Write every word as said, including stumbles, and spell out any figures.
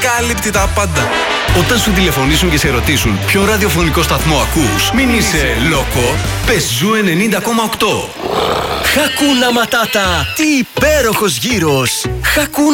κάλυπτει τα πάντα. Όταν σου τηλεφωνήσουν και σε ρωτήσουν ποιο ραδιοφωνικό σταθμό ακούς, μην είσαι λόκο, πες Ζου ενενήντα κόμμα οκτώ. Χακούνα Ματάτα, τι υπέροχος γύρος! Χακούνα